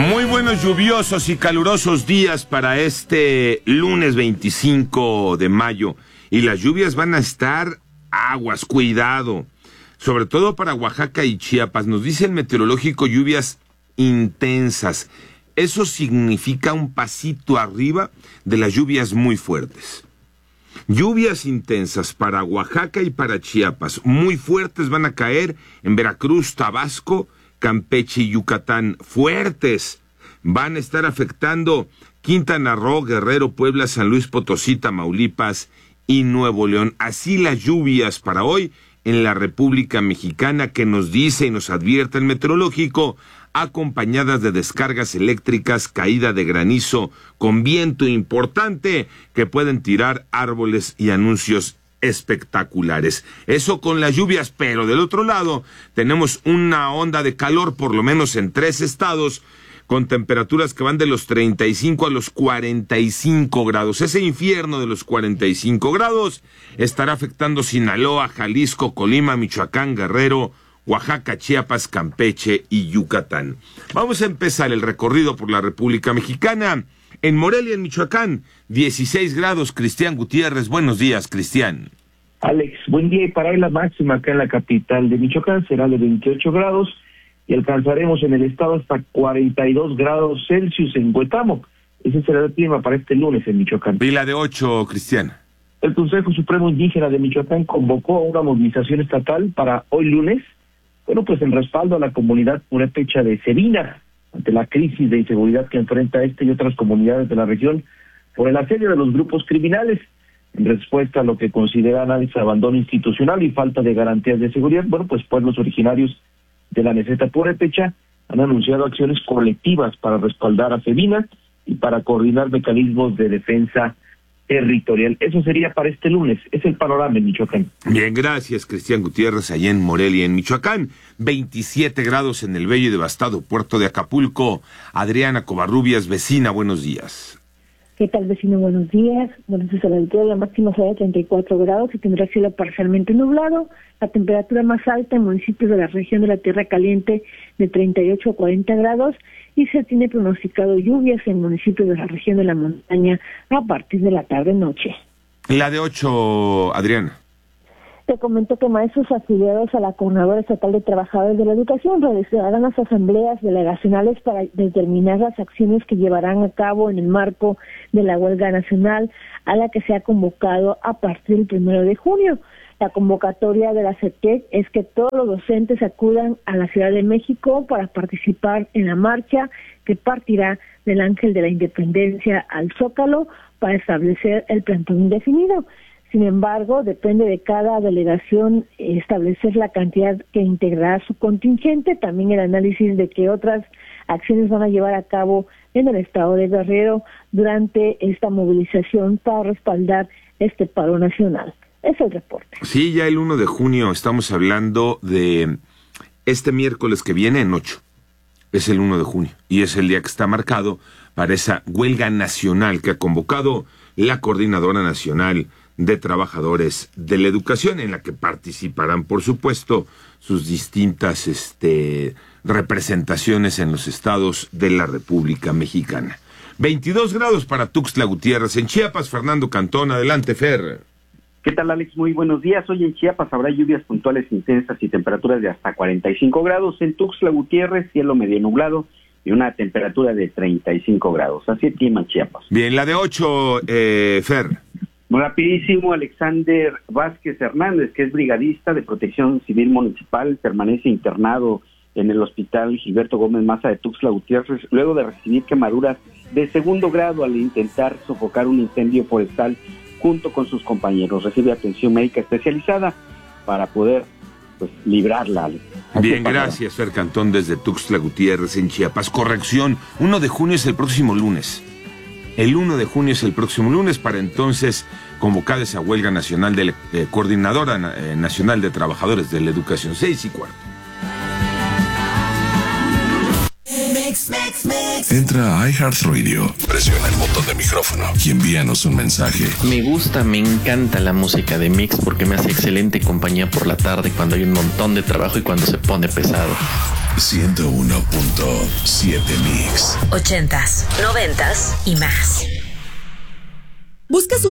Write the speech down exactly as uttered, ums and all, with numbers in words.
Muy buenos, lluviosos y calurosos días para este lunes veinticinco de mayo. Y las lluvias van a estar aguas, cuidado. Sobre todo para Oaxaca y Chiapas. Nos dice el meteorológico lluvias intensas. Eso significa un pasito arriba de las lluvias muy fuertes. Lluvias intensas para Oaxaca y para Chiapas. Muy fuertes van a caer en Veracruz, Tabasco, Campeche y Yucatán. Fuertes van a estar afectando Quintana Roo, Guerrero, Puebla, San Luis Potosí, Tamaulipas y Nuevo León. Así las lluvias para hoy en la República Mexicana, que nos dice y nos advierte el meteorológico, acompañadas de descargas eléctricas, caída de granizo con viento importante que pueden tirar árboles y anuncios espectaculares. Eso con las lluvias, pero del otro lado tenemos una onda de calor, por lo menos en tres estados, con temperaturas que van de los treinta y cinco a los cuarenta y cinco grados. Ese infierno de los cuarenta y cinco grados estará afectando Sinaloa, Jalisco, Colima, Michoacán, Guerrero, Oaxaca, Chiapas, Campeche y Yucatán. Vamos a empezar el recorrido por la República Mexicana. En Morelia, en Michoacán, dieciséis grados. Cristian Gutiérrez, buenos días, Cristian. Alex, buen día. Y para hoy la máxima acá en la capital de Michoacán será de veintiocho grados y alcanzaremos en el estado hasta cuarenta y dos grados Celsius en Huetamo. Ese será el clima para este lunes en Michoacán. Y la de ocho, Cristian. El Consejo Supremo Indígena de Michoacán convocó una movilización estatal para hoy lunes, bueno, pues en respaldo a la comunidad purépecha de Sebina, ante la crisis de inseguridad que enfrenta este y otras comunidades de la región por el asedio de los grupos criminales. En respuesta a lo que consideran análisis de abandono institucional y falta de garantías de seguridad, bueno, pues pueblos originarios de la meseta purépecha han anunciado acciones colectivas para respaldar a Sebina y para coordinar mecanismos de defensa territorial. Eso sería para este lunes. Es el panorama en Michoacán. Bien, gracias, Cristian Gutiérrez, allá en Morelia, en Michoacán. veintisiete grados en el bello y devastado puerto de Acapulco. Adriana Covarrubias, vecina, buenos días. ¿Qué tal, vecino? Buenos días. Buenos días a la altura. La máxima será de treinta y cuatro grados y tendrá cielo parcialmente nublado. La temperatura más alta en municipios de la región de la Tierra Caliente de treinta y ocho a cuarenta grados y se tiene pronosticado lluvias en municipios de la región de la montaña a partir de la tarde-noche. La de ocho, Adriana. Te comento que maestros afiliados a la Coordinadora Estatal de Trabajadores de la Educación realizarán las asambleas delegacionales para determinar las acciones que llevarán a cabo en el marco de la huelga nacional a la que se ha convocado a partir del primero de junio. La convocatoria de la CETEC es que todos los docentes acudan a la Ciudad de México para participar en la marcha que partirá del Ángel de la Independencia al Zócalo para establecer el plantón indefinido. Sin embargo, depende de cada delegación establecer la cantidad que integrará su contingente, también el análisis de qué otras acciones van a llevar a cabo en el estado de Guerrero durante esta movilización para respaldar este paro nacional. Es el reporte. Sí, ya el uno de junio estamos hablando de este miércoles que viene en ocho. Es el uno de junio y es el día que está marcado para esa huelga nacional que ha convocado la Coordinadora Nacional de Trabajadores de la Educación, en la que participarán, por supuesto, sus distintas este, representaciones en los estados de la República Mexicana. veintidós grados para Tuxtla Gutiérrez. En Chiapas, Fernando Cantón, adelante, Fer. ¿Qué tal, Alex? Muy buenos días. Hoy en Chiapas habrá lluvias puntuales intensas y temperaturas de hasta cuarenta y cinco grados. En Tuxtla Gutiérrez, cielo medio nublado y una temperatura de treinta y cinco grados. Así el clima en Chiapas. Bien, la de ocho, eh, Fer. Rapidísimo, Alexander Vázquez Hernández, que es brigadista de Protección Civil Municipal, permanece internado en el Hospital Gilberto Gómez Maza de Tuxtla Gutiérrez, luego de recibir quemaduras de segundo grado al intentar sofocar un incendio forestal junto con sus compañeros. Recibe atención médica especializada para poder pues librarla. Bien, gracias, Fer Cantón, desde Tuxtla Gutiérrez, en Chiapas. Corrección, uno de junio es el próximo lunes. El uno de junio es el próximo lunes, para entonces convocada esa huelga nacional de la eh, Coordinadora eh, Nacional de Trabajadores de la Educación. Seis y cuarto. Mix, mix, mix. Entra a iHeartRadio, presiona el botón de micrófono y envíanos un mensaje. Me gusta, me encanta la música de Mix porque me hace excelente compañía por la tarde cuando hay un montón de trabajo y cuando se pone pesado. ciento uno punto siete Mix. Ochentas, noventas y más. ¿Buscas